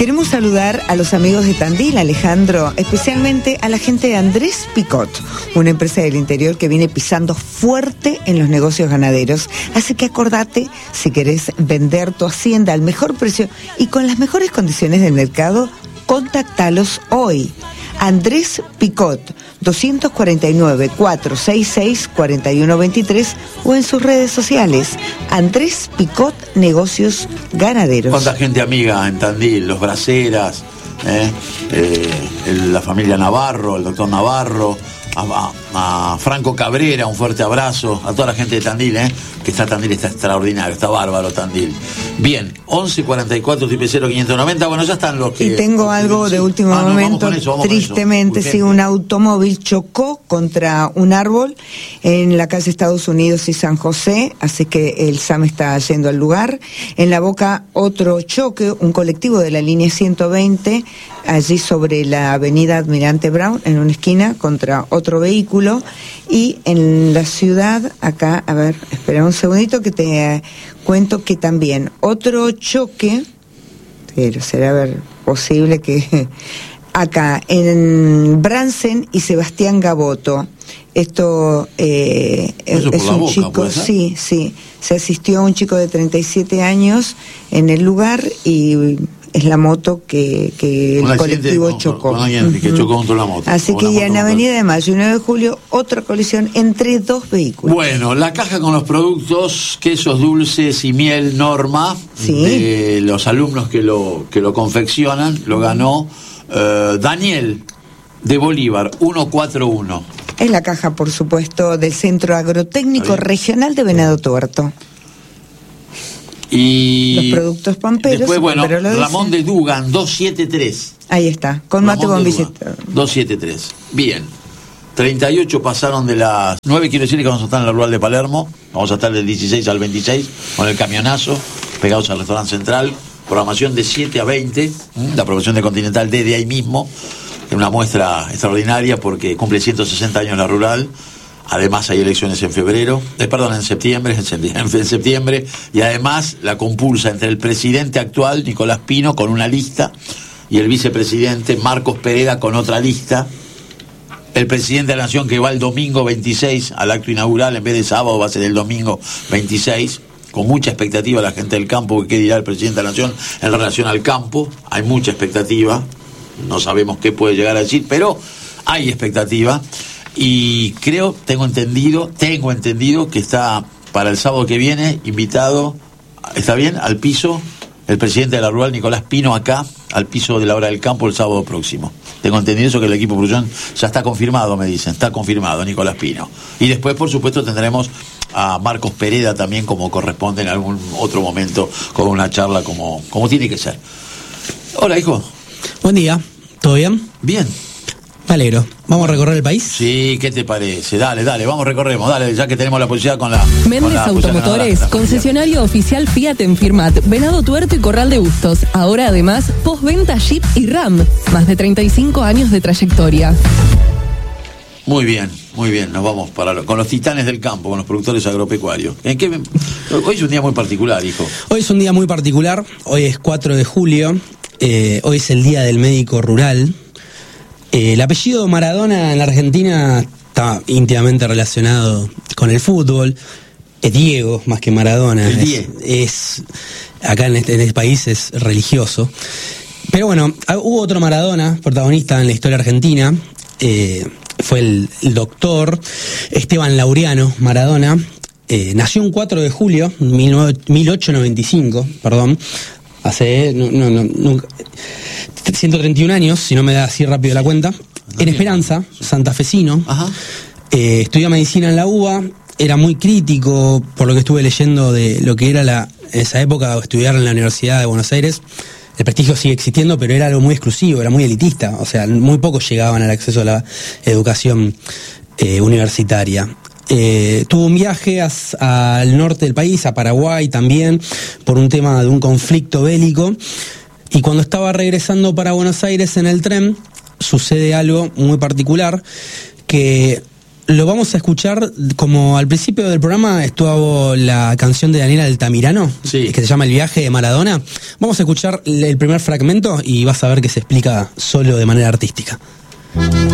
Queremos saludar a los amigos de Tandil, Alejandro, especialmente a la gente de Andrés Picot, una empresa del interior que viene pisando fuerte en los negocios ganaderos. Así que acordate, si querés vender tu hacienda al mejor precio y con las mejores condiciones del mercado, contactalos hoy. Andrés Picot, 249-466-4123 o en sus redes sociales. Andrés Picot, Negocios Ganaderos. ¿Cuánta gente amiga en Tandil? Los Braceras, la familia Navarro, el doctor Navarro, a Franco Cabrera, un fuerte abrazo, a toda la gente de Tandil, que Tandil está extraordinario, está bárbaro Tandil. Bien, 11 44 0 590, bueno, ya están los que... Y tengo algo de último momento, tristemente, sí, un automóvil chocó contra un árbol en la calle Estados Unidos y San José, así que el SAM está yendo al lugar. En La Boca, otro choque, un colectivo de la línea 120, allí sobre la avenida Almirante Brown, en una esquina, contra otro vehículo. Y en la ciudad, acá, a ver, espera un segundito que te cuento que también otro choque, pero será posible que acá en Bransen y Sebastián Gaboto. Esto es un Boca, chico, sí, se asistió a un chico de 37 años en el lugar y es la moto que el colectivo chocó. Con alguien que chocó contra la moto. Así que ya en Avenida de Mayo y 9 de Julio, otra colisión entre dos vehículos. Bueno, la caja con los productos, quesos dulces y miel Norma, ¿sí?, de los alumnos que lo confeccionan, lo ganó Daniel de Bolívar, 141. Es la caja, por supuesto, del Centro Agrotécnico Regional de Venado Tuerto. Y los productos pamperos. Después, bueno, Ramón de Dugan, 273. Ahí está, con mate bombilleta. 273. Bien. 38 pasaron de las 9, quiero decir que vamos a estar en la Rural de Palermo. Vamos a estar del 16 al 26 con el camionazo, pegados al restaurante central. Programación de 7 a 20. La programación de Continental desde ahí mismo. Una muestra extraordinaria porque cumple 160 años la Rural. Además hay elecciones en septiembre, y además la compulsa entre el presidente actual, Nicolás Pino, con una lista, y el vicepresidente, Marcos Pereda, con otra lista. El presidente de la Nación, que va el domingo 26 al acto inaugural, en vez de sábado va a ser el domingo 26, con mucha expectativa la gente del campo, qué dirá el presidente de la Nación en relación al campo. Hay mucha expectativa, no sabemos qué puede llegar a decir, pero hay expectativa. Y tengo entendido que está para el sábado que viene invitado, ¿está bien?, al piso, el presidente de la Rural, Nicolás Pino, acá, al piso de la Hora del Campo el sábado próximo. Tengo entendido eso, que el equipo producción ya está confirmado, me dicen, está confirmado, Nicolás Pino. Y después, por supuesto, tendremos a Marcos Pereda también, como corresponde en algún otro momento, con una charla como tiene que ser. Hola, hijo. Buen día, ¿todo bien? Bien. Me alegro. ¿Vamos a recorrer el país? Sí, ¿qué te parece? Dale, recorremos, ya que tenemos la posibilidad con la... Méndez Automotores, concesionario oficial Fiat en Firmat, Venado Tuerto y Corral de Bustos. Ahora además, postventa Jeep y Ram. Más de 35 años de trayectoria. Muy bien, nos vamos con los titanes del campo, con los productores agropecuarios. Hoy es un día muy particular, hijo. Hoy es un día muy particular, hoy es 4 de julio, hoy es el Día del Médico Rural. El apellido Maradona en la Argentina está íntimamente relacionado con el fútbol. Es Diego más que Maradona. Es acá en este país es religioso. Pero bueno, hubo otro Maradona, protagonista en la historia argentina. Fue el doctor Esteban Laureano Maradona. Nació un 4 de julio, 1895, hace 131 años, si no me da así rápido la cuenta, en Esperanza, santafesino. Estudió medicina en la UBA, era muy crítico, por lo que estuve leyendo, de lo que era en esa época estudiar en la Universidad de Buenos Aires. El prestigio sigue existiendo, pero era algo muy exclusivo, era muy elitista, o sea, muy pocos llegaban al acceso a la educación universitaria. Tuvo un viaje al norte del país, a Paraguay también, por un tema de un conflicto bélico, y cuando estaba regresando para Buenos Aires en el tren, sucede algo muy particular, que lo vamos a escuchar como al principio del programa estuvo la canción de Daniel Altamirano, que se llama El viaje de Maradona. Vamos a escuchar el primer fragmento y vas a ver que se explica solo de manera artística.